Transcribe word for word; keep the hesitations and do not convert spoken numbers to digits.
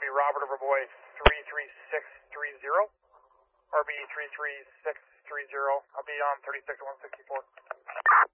Robert over boy three three six three zero. R B three three six three zero. I'll be on thirty-six one sixty-four.